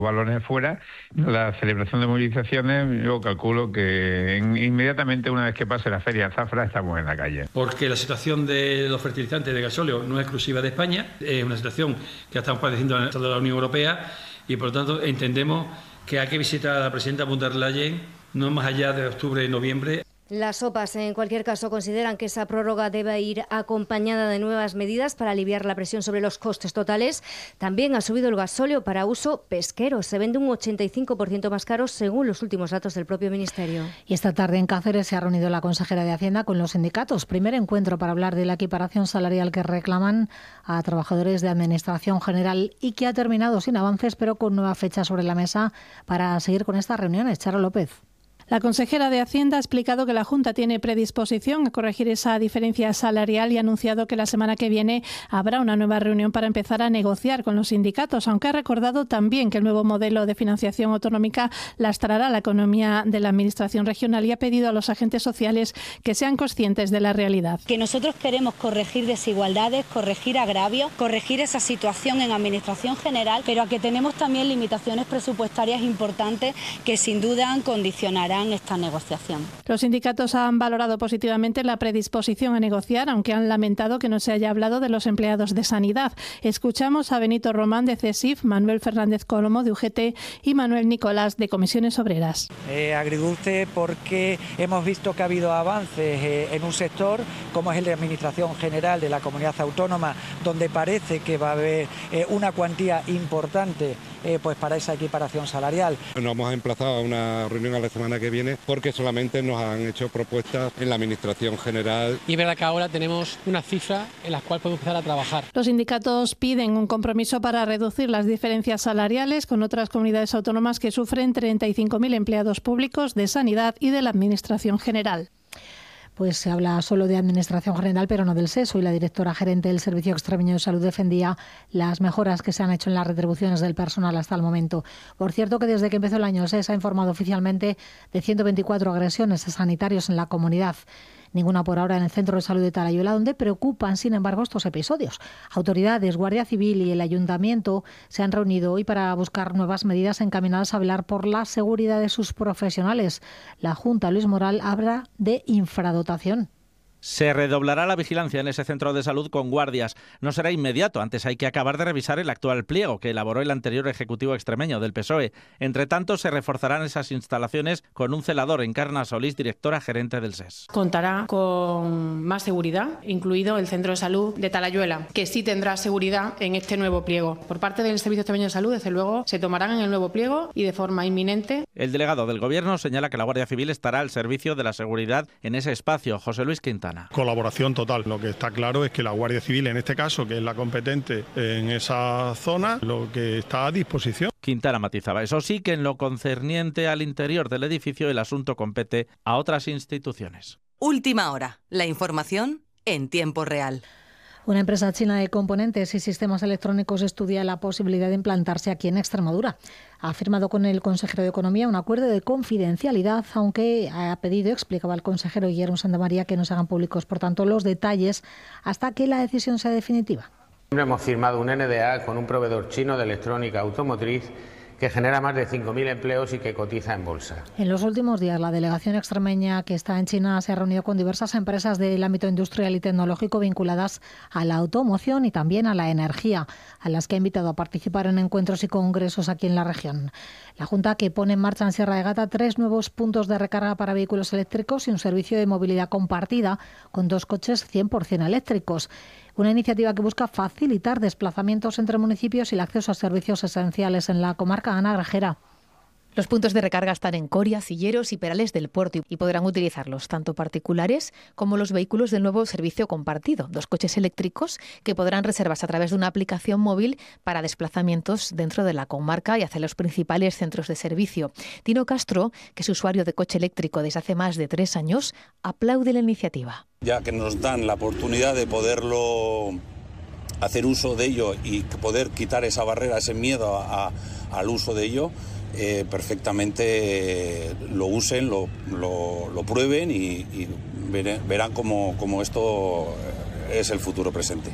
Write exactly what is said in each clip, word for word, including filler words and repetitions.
balones fuera. La celebración de movilizaciones, yo calculo que en, inmediatamente una vez que pase la feria de Zafra estamos en la calle. Porque la situación de los fertilizantes de gasóleo no es exclusiva de España, es una situación que estamos padeciendo en toda la Unión Europea y por lo tanto entendemos que hay que visitar a la presidenta von der Leyen no más allá de octubre y noviembre. Las OPAs, en cualquier caso, consideran que esa prórroga debe ir acompañada de nuevas medidas para aliviar la presión sobre los costes totales. También ha subido el gasóleo para uso pesquero. Se vende un ochenta y cinco por ciento más caro, según los últimos datos del propio Ministerio. Y esta tarde en Cáceres se ha reunido la consejera de Hacienda con los sindicatos. Primer encuentro para hablar de la equiparación salarial que reclaman a trabajadores de Administración General y que ha terminado sin avances, pero con nueva fecha sobre la mesa para seguir con estas reuniones. Charo López. La consejera de Hacienda ha explicado que la Junta tiene predisposición a corregir esa diferencia salarial y ha anunciado que la semana que viene habrá una nueva reunión para empezar a negociar con los sindicatos, aunque ha recordado también que el nuevo modelo de financiación autonómica lastrará la economía de la Administración regional y ha pedido a los agentes sociales que sean conscientes de la realidad. Que nosotros queremos corregir desigualdades, corregir agravios, corregir esa situación en Administración General, pero a que tenemos también limitaciones presupuestarias importantes que sin duda condicionarán esta negociación. Los sindicatos han valorado positivamente la predisposición a negociar, aunque han lamentado que no se haya hablado de los empleados de sanidad. Escuchamos a Benito Román de CESIF, Manuel Fernández Colomo de U G T y Manuel Nicolás de Comisiones Obreras. Eh, agridulce porque hemos visto que ha habido avances eh, en un sector como es el de Administración General de la Comunidad Autónoma, donde parece que va a haber eh, una cuantía importante eh, pues para esa equiparación salarial. Nos hemos emplazado a una reunión a la semana que viene porque solamente nos han hecho propuestas en la Administración General. Y es verdad que ahora tenemos una cifra en la cual podemos empezar a trabajar. Los sindicatos piden un compromiso para reducir las diferencias salariales con otras comunidades autónomas que sufren treinta y cinco mil empleados públicos de sanidad y de la Administración General. Pues se habla solo de Administración General, pero no del S E S. Hoy la directora gerente del Servicio Extremeño de Salud defendía las mejoras que se han hecho en las retribuciones del personal hasta el momento. Por cierto, que desde que empezó el año, el S E S ha informado oficialmente de ciento veinticuatro agresiones a sanitarios en la comunidad. Ninguna por ahora en el Centro de Salud de Talayuela, donde preocupan, sin embargo, estos episodios. Autoridades, Guardia Civil y el Ayuntamiento se han reunido hoy para buscar nuevas medidas encaminadas a velar por la seguridad de sus profesionales. La Junta, Luis Moral, habla de infradotación. Se redoblará la vigilancia en ese centro de salud con guardias. No será inmediato, antes hay que acabar de revisar el actual pliego que elaboró el anterior Ejecutivo extremeño del P S O E. Entre tanto, se reforzarán esas instalaciones con un celador. Encarna Solís, directora gerente del S E S. Contará con más seguridad, incluido el centro de salud de Talayuela, que sí tendrá seguridad en este nuevo pliego. Por parte del Servicio Extremeño de Salud, desde luego, se tomarán en el nuevo pliego y de forma inminente. El delegado del Gobierno señala que la Guardia Civil estará al servicio de la seguridad en ese espacio. José Luis Quintana. Colaboración total. Lo que está claro es que la Guardia Civil, en este caso, que es la competente en esa zona, lo que está a disposición. Quintana matizaba, eso sí, que en lo concerniente al interior del edificio el asunto compete a otras instituciones. Última hora. La información en tiempo real. Una empresa china de componentes y sistemas electrónicos estudia la posibilidad de implantarse aquí en Extremadura. Ha firmado con el consejero de Economía un acuerdo de confidencialidad, aunque ha pedido, explicaba el consejero Guillermo Santamaría, que no se hagan públicos, por tanto, los detalles hasta que la decisión sea definitiva. Hemos firmado un N D A con un proveedor chino de electrónica automotriz que genera más de cinco mil empleos y que cotiza en bolsa. En los últimos días, la delegación extremeña que está en China se ha reunido con diversas empresas del ámbito industrial y tecnológico vinculadas a la automoción y también a la energía, a las que ha invitado a participar en encuentros y congresos aquí en la región. La Junta, que pone en marcha en Sierra de Gata tres nuevos puntos de recarga para vehículos eléctricos y un servicio de movilidad compartida con dos coches cien por ciento eléctricos. Una iniciativa que busca facilitar desplazamientos entre municipios y el acceso a servicios esenciales en la comarca. Ana Grajera. Los puntos de recarga están en Coria, Cilleros y Perales del Puerto y podrán utilizarlos tanto particulares como los vehículos del nuevo servicio compartido, dos coches eléctricos que podrán reservarse a través de una aplicación móvil para desplazamientos dentro de la comarca y hacia los principales centros de servicio. Tino Castro, que es usuario de coche eléctrico desde hace más de tres años, aplaude la iniciativa. Ya que nos dan la oportunidad de poderlo hacer uso de ello y poder quitar esa barrera, ese miedo a, a, al uso de ello, Eh, perfectamente eh, lo usen, lo, lo, lo prueben y, y verán, verán cómo, cómo esto es el futuro presente.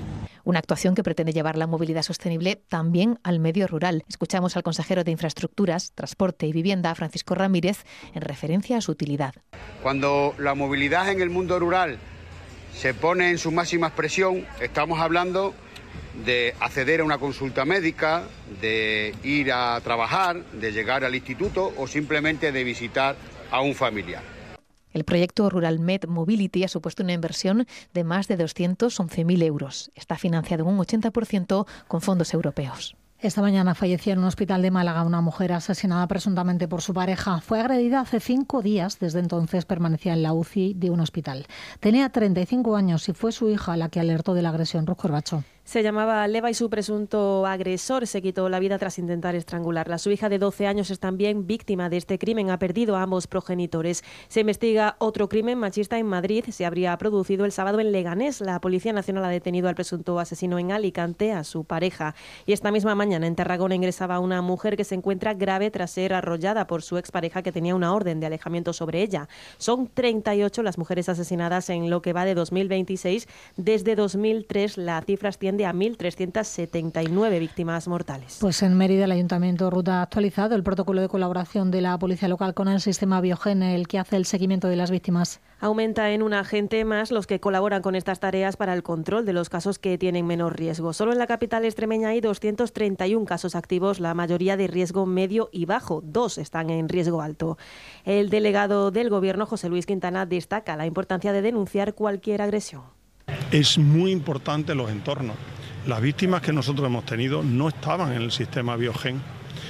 Una actuación que pretende llevar la movilidad sostenible también al medio rural. Escuchamos al consejero de Infraestructuras, Transporte y Vivienda, Francisco Ramírez, en referencia a su utilidad. Cuando la movilidad en el mundo rural se pone en su máxima expresión, estamos hablando de acceder a una consulta médica, de ir a trabajar, de llegar al instituto o simplemente de visitar a un familiar. El proyecto Rural Med Mobility ha supuesto una inversión de más de doscientos once mil euros. Está financiado en un ochenta por ciento con fondos europeos. Esta mañana falleció en un hospital de Málaga una mujer asesinada presuntamente por su pareja. Fue agredida hace cinco días. Desde entonces permanecía en la U C I de un hospital. Tenía treinta y cinco años y fue su hija la que alertó de la agresión. Ruth Corbacho. Se llamaba Leva y su presunto agresor se quitó la vida tras intentar estrangularla. Su hija de doce años es también víctima de este crimen. Ha perdido a ambos progenitores. Se investiga otro crimen machista en Madrid. Se habría producido el sábado en Leganés. La Policía Nacional ha detenido al presunto asesino en Alicante, a su pareja. Y esta misma mañana en Tarragona ingresaba una mujer que se encuentra grave tras ser arrollada por su expareja que tenía una orden de alejamiento sobre ella. Son treinta y ocho las mujeres asesinadas en lo que va de dos mil veintiséis. Desde dos mil tres la cifra asciende a mil trescientas setenta y nueve víctimas mortales. Pues en Mérida el Ayuntamiento Ruta ha actualizado el protocolo de colaboración de la Policía Local con el sistema Biogen, el que hace el seguimiento de las víctimas. Aumenta en un agente más los que colaboran con estas tareas para el control de los casos que tienen menor riesgo. Solo en la capital extremeña hay doscientos treinta y uno casos activos, la mayoría de riesgo medio y bajo. Dos están en riesgo alto. El delegado del Gobierno, José Luis Quintana, destaca la importancia de denunciar cualquier agresión. Es muy importante los entornos. Las víctimas que nosotros hemos tenido no estaban en el sistema Biogen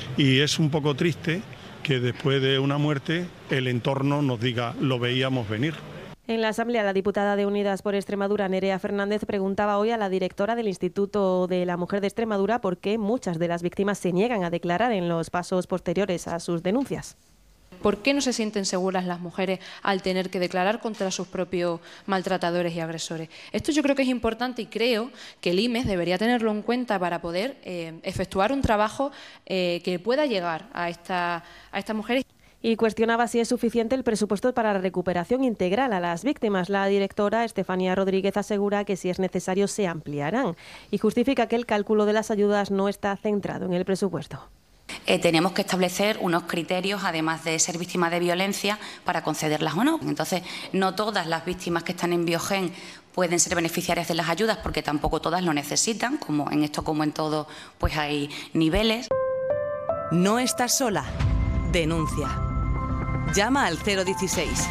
y es un poco triste que después de una muerte el entorno nos diga lo veíamos venir. En la Asamblea, la diputada de Unidas por Extremadura, Nerea Fernández, preguntaba hoy a la directora del Instituto de la Mujer de Extremadura por qué muchas de las víctimas se niegan a declarar en los pasos posteriores a sus denuncias. ¿Por qué no se sienten seguras las mujeres al tener que declarar contra sus propios maltratadores y agresores? Esto yo creo que es importante y creo que el I M E S debería tenerlo en cuenta para poder eh, efectuar un trabajo eh, que pueda llegar a, esta, a estas mujeres. Y cuestionaba si es suficiente el presupuesto para la recuperación integral a las víctimas. La directora, Estefanía Rodríguez, asegura que si es necesario se ampliarán y justifica que el cálculo de las ayudas no está centrado en el presupuesto. Eh, tenemos que establecer unos criterios, además de ser víctima de violencia, para concederlas o no. Entonces, no todas las víctimas que están en Biogen pueden ser beneficiarias de las ayudas porque tampoco todas lo necesitan, como en esto como en todo, pues hay niveles. No estás sola. Denuncia. Llama al cero dieciséis.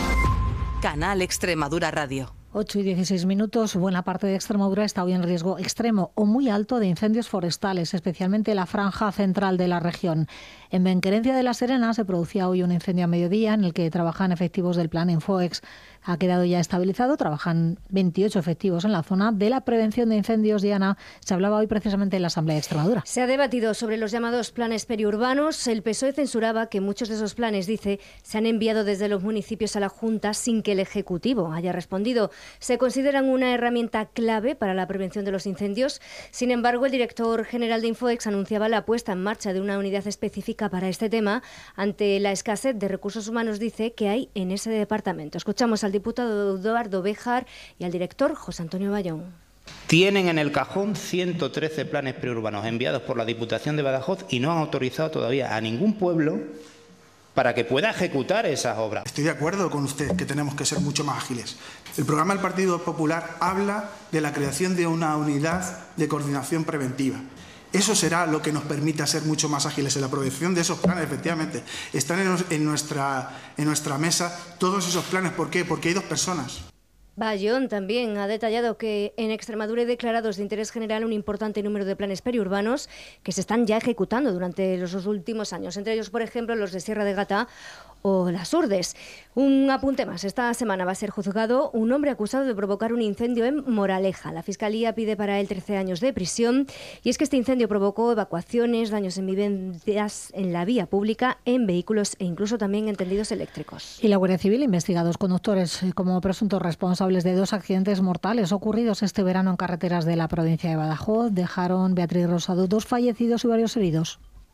Canal Extremadura Radio. ocho y dieciséis minutos. Buena parte de Extremadura está hoy en riesgo extremo o muy alto de incendios forestales, especialmente la franja central de la región. En Benquerencia de la Serena se producía hoy un incendio a mediodía en el que trabajan efectivos del plan Infoex. Ha quedado ya estabilizado, trabajan veintiocho efectivos en la zona de la prevención de incendios. Diana, se hablaba hoy precisamente en la Asamblea de Extremadura. Se ha debatido sobre los llamados planes periurbanos. El P S O E censuraba que muchos de esos planes, dice, se han enviado desde los municipios a la Junta sin que el Ejecutivo haya respondido. Se consideran una herramienta clave para la prevención de los incendios. Sin embargo, el director general de Infoex anunciaba la puesta en marcha de una unidad específica para este tema ante la escasez de recursos humanos, dice, que hay en ese departamento. Escuchamos al diputado Eduardo Béjar y al director José Antonio Bayón. Tienen en el cajón ciento trece planes preurbanos enviados por la Diputación de Badajoz y no han autorizado todavía a ningún pueblo para que pueda ejecutar esas obras. Estoy de acuerdo con usted que tenemos que ser mucho más ágiles. El programa del Partido Popular habla de la creación de una unidad de coordinación preventiva. Eso será lo que nos permita ser mucho más ágiles en la producción de esos planes. Efectivamente, están en nuestra, en nuestra mesa todos esos planes. ¿Por qué? Porque hay dos personas. Bayón también ha detallado que en Extremadura hay declarados de interés general un importante número de planes periurbanos que se están ya ejecutando durante los últimos años, entre ellos, por ejemplo, los de Sierra de Gata o Las Urdes. Un apunte más. Esta semana va a ser juzgado un hombre acusado de provocar un incendio en Moraleja. La Fiscalía pide para él trece años de prisión y es que este incendio provocó evacuaciones, daños en viviendas, en la vía pública, en vehículos e incluso también en tendidos eléctricos. Y la Guardia Civil investiga a dos conductores como presuntos responsables de dos accidentes mortales ocurridos este verano en carreteras de la provincia de Badajoz. Dejaron, Beatriz Rosado, dos fallecidos y varios heridos.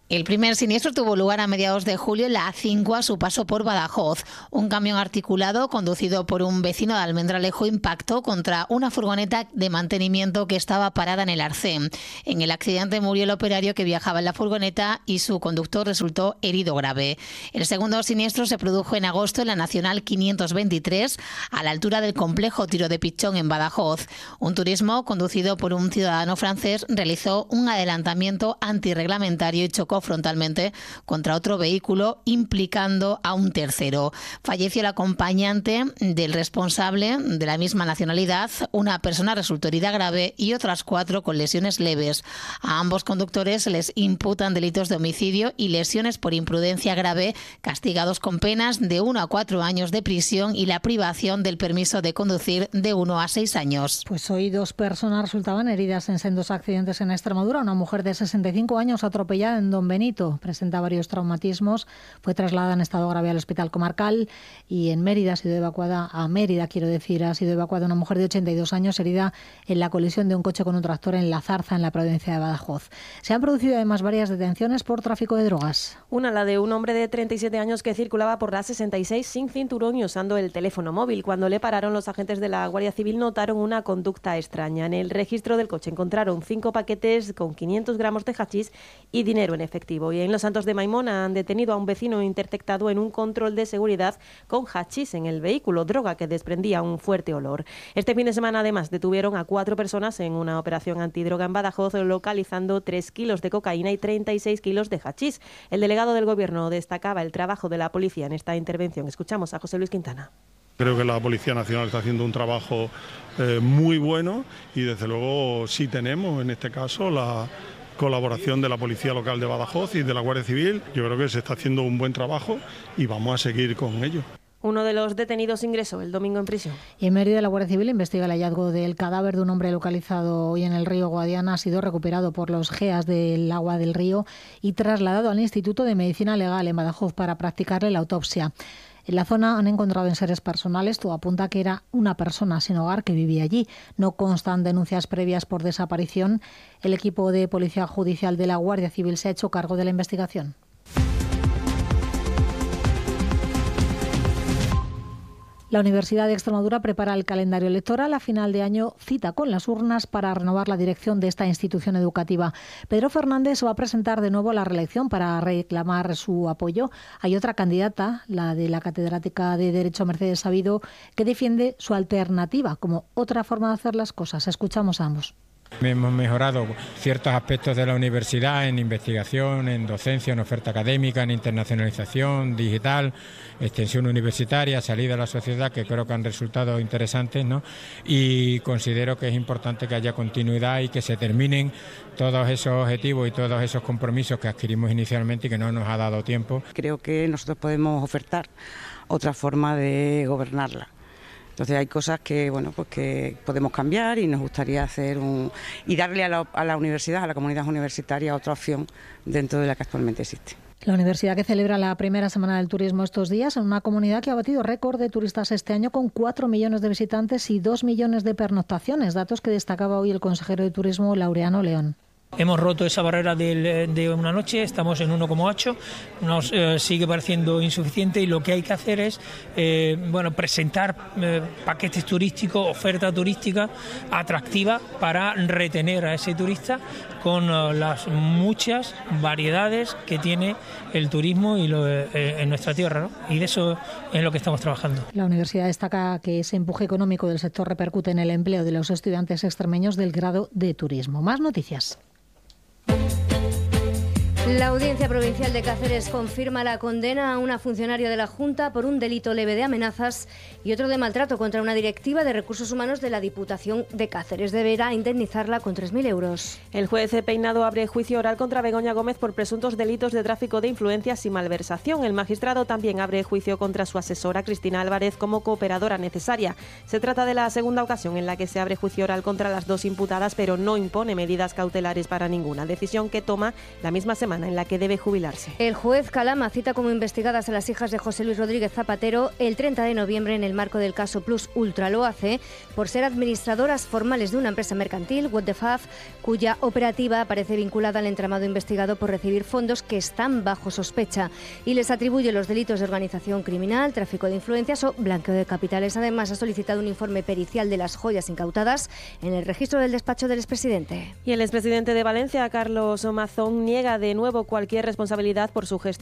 El primer siniestro tuvo lugar a mediados de julio en la A cinco a su paso por Badajoz. Un camión articulado conducido por un vecino de Almendralejo impactó contra una furgoneta de mantenimiento que estaba parada en el arcén. En el accidente murió el operario que viajaba en la furgoneta y su conductor resultó herido grave. El segundo siniestro se produjo en agosto en la Nacional quinientos veintitrés, a la altura del complejo Tiro de Pichón en Badajoz. Un turismo conducido por un ciudadano francés realizó un adelantamiento antirreglamentario y chocó frontalmente contra otro vehículo, implicando a un tercero. Falleció el acompañante del responsable de la misma nacionalidad, una persona resultó herida grave y otras cuatro con lesiones leves. A ambos conductores se les imputan delitos de homicidio y lesiones por imprudencia grave, castigados con penas de uno a cuatro años de prisión y la privación del permiso de conducir de uno a seis años. Pues hoy dos personas resultaban heridas en sendos accidentes en Extremadura. Una mujer de sesenta y cinco años atropellada en Don Benito, presenta varios traumatismos, fue trasladada en estado grave al hospital comarcal, y en Mérida ha sido evacuada, a Mérida quiero decir, ha sido evacuada una mujer de ochenta y dos años herida en la colisión de un coche con un tractor en La Zarza, en la provincia de Badajoz. Se han producido además varias detenciones por tráfico de drogas. Una, la de un hombre de treinta y siete años que circulaba por la sesenta y seis sin cinturón y usando el teléfono móvil. Cuando le pararon, los agentes de la Guardia Civil notaron una conducta extraña. En el registro del coche encontraron cinco paquetes con quinientos gramos de hachís y dinero en efectivo. Y en Los Santos de Maimona han detenido a un vecino interceptado en un control de seguridad con hachís en el vehículo, droga que desprendía un fuerte olor. Este fin de semana, además, detuvieron a cuatro personas en una operación antidroga en Badajoz, localizando tres kilos de cocaína y treinta y seis kilos de hachís. El delegado del Gobierno destacaba el trabajo de la policía en esta intervención. Escuchamos a José Luis Quintana. Creo que la Policía Nacional está haciendo un trabajo eh, muy bueno y desde luego sí tenemos en este caso la colaboración de la Policía Local de Badajoz y de la Guardia Civil. Yo creo que se está haciendo un buen trabajo y vamos a seguir con ello. Uno de los detenidos ingresó el domingo en prisión. Y en Mérida, la Guardia Civil investiga el hallazgo del cadáver de un hombre localizado hoy en el río Guadiana. Ha sido recuperado por los G E A S del agua del río y trasladado al Instituto de Medicina Legal en Badajoz para practicarle la autopsia. En la zona han encontrado enseres personales. Todo apunta que era una persona sin hogar que vivía allí. No constan denuncias previas por desaparición. El equipo de Policía Judicial de la Guardia Civil se ha hecho cargo de la investigación. La Universidad de Extremadura prepara el calendario electoral. A final de año cita con las urnas para renovar la dirección de esta institución educativa. Pedro Fernández va a presentar de nuevo la reelección para reclamar su apoyo. Hay otra candidata, la de la catedrática de Derecho Mercedes Sabido, que defiende su alternativa como otra forma de hacer las cosas. Escuchamos a ambos. Hemos mejorado ciertos aspectos de la universidad en investigación, en docencia, en oferta académica, en internacionalización digital, extensión universitaria, salida a la sociedad, que creo que han resultado interesantes, ¿no? Y considero que es importante que haya continuidad y que se terminen todos esos objetivos y todos esos compromisos que adquirimos inicialmente y que no nos ha dado tiempo. Creo que nosotros podemos ofertar otra forma de gobernarla. Entonces hay cosas que bueno pues que podemos cambiar y nos gustaría hacer un y darle a la, a la universidad, a la comunidad universitaria, otra opción dentro de la que actualmente existe. La universidad que celebra la primera semana del turismo estos días en una comunidad que ha batido récord de turistas este año con cuatro millones de visitantes y dos millones de pernoctaciones, datos que destacaba hoy el consejero de Turismo, Laureano León. Hemos roto esa barrera de, de una noche, estamos en uno coma ocho, nos eh, sigue pareciendo insuficiente y lo que hay que hacer es eh, bueno, presentar eh, paquetes turísticos, oferta turística atractiva para retener a ese turista con uh, las muchas variedades que tiene el turismo y lo, eh, en nuestra tierra, ¿no? Y de eso es lo que estamos trabajando. La universidad destaca que ese empuje económico del sector repercute en el empleo de los estudiantes extremeños del grado de turismo. Más noticias. La Audiencia Provincial de Cáceres confirma la condena a una funcionaria de la Junta por un delito leve de amenazas y otro de maltrato contra una directiva de recursos humanos de la Diputación de Cáceres. Deberá indemnizarla con tres mil euros. El juez Peinado abre juicio oral contra Begoña Gómez por presuntos delitos de tráfico de influencias y malversación. El magistrado también abre juicio contra su asesora Cristina Álvarez como cooperadora necesaria. Se trata de la segunda ocasión en la que se abre juicio oral contra las dos imputadas, pero no impone medidas cautelares para ninguna, decisión que toma la misma semana semana en la que debe jubilarse. El juez Calama cita como investigadas a las hijas de José Luis Rodríguez Zapatero el treinta de noviembre en el marco del caso Plus Ultra. Lo hace por ser administradoras formales de una empresa mercantil, What the Faf, cuya operativa aparece vinculada al entramado investigado por recibir fondos que están bajo sospecha, y les atribuye los delitos de organización criminal, tráfico de influencias o blanqueo de capitales. Además, ha solicitado un informe pericial de las joyas incautadas en el registro del despacho del expresidente. Y el expresidente de Valencia, Carlos Mazón, niega de nuevo cualquier responsabilidad por su gestión